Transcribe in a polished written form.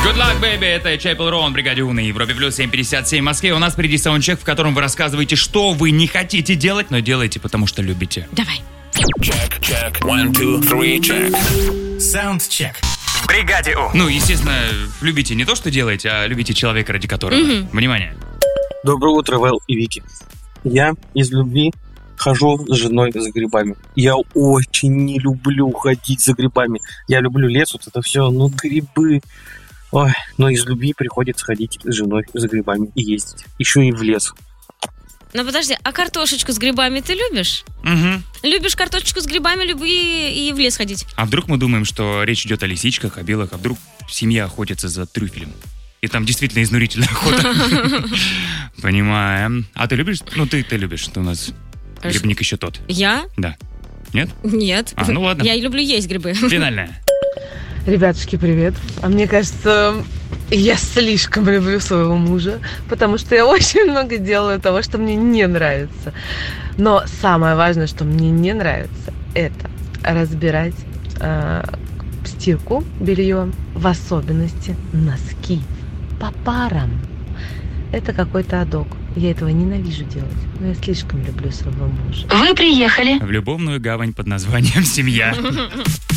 Good luck, baby, это Chapel Roan, бригаде У на Европе плюс 7:57 в Москве. У нас впереди саундчек, в котором вы рассказываете, что вы не хотите делать, но делаете, потому что любите. Давай. Check. 1, 2, 3, check. Саундчек. В бригаде У. Ну, естественно, любите не то, что делаете, а любите человека, ради которого. Внимание. Доброе утро, Вэл и Вики. Я из любви хожу с женой за грибами. Я очень не люблю ходить за грибами. Я люблю лес, вот это все, но грибы... Ой, но из любви приходится ходить с женой за грибами и ездить. Еще и в лес. Ну подожди, а картошечку с грибами ты любишь? Угу. Любишь картошечку с грибами, люби и в лес ходить. А вдруг мы думаем, что речь идет о лисичках, о белых, а вдруг семья охотится за трюфелем? И там действительно изнурительная охота. Понимаем. А ты любишь? Ну, ты любишь, что у нас грибник еще тот. Я? Да. Нет? Нет. А, ну ладно. Я люблю есть грибы. Финальная. Ребятушки, привет. А мне кажется, я слишком люблю своего мужа, потому что я очень много делаю того, что мне не нравится. Но самое важное, что мне не нравится, это разбирать стирку, белье, в особенности носки по парам. Это какой-то адок. Я этого ненавижу делать, но я слишком люблю своего мужа. Вы приехали В любовную гавань под названием «Семья».